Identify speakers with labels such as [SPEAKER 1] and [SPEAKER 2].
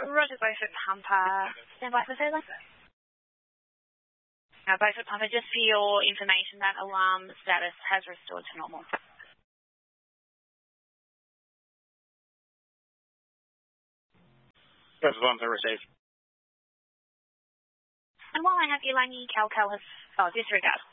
[SPEAKER 1] Roger, Beaufort Pumper. Stand by for further. Beaufort Pumper, just for your information, that alarm status has restored to normal.
[SPEAKER 2] Beaufort Pumper received.
[SPEAKER 1] And while I have you, Langy, Calcal has... disregard.